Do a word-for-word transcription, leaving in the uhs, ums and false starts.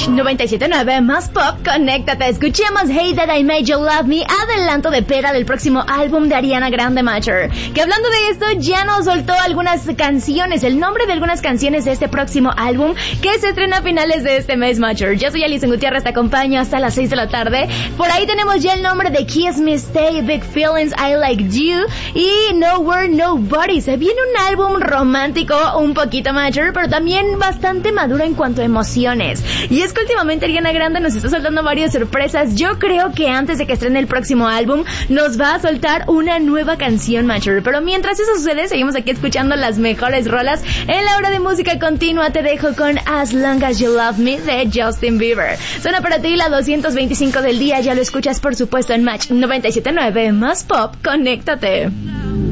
Match noventa y siete punto nueve más pop, conéctate. Escuchemos Hey That I Made You Love Me, adelanto de pera del próximo álbum de Ariana Grande Mature. Que hablando de esto, ya nos soltó algunas canciones, el nombre de algunas canciones de este próximo álbum que se estrena a finales de este mes, Mature. Yo soy Alison Gutiérrez, te acompaño hasta las seis de la tarde. Por ahí tenemos ya el nombre de Kiss Me Stay, Big Feelings, I Like You y Nowhere Nobody. Se viene un álbum romántico, un poquito Mature, pero también bastante maduro en cuanto a emociones. Y es que últimamente Ariana Grande nos está soltando varias sorpresas. Yo creo que antes de que estrene el próximo álbum nos va a soltar una nueva canción, Mature. Pero mientras eso sucede, seguimos aquí escuchando las mejores rolas. En la hora de música continua te dejo con As Long As You Love Me de Justin Bieber. Suena para ti la doscientos veinticinco del día. Ya lo escuchas por supuesto en Match noventa y siete punto nueve más pop. Conéctate.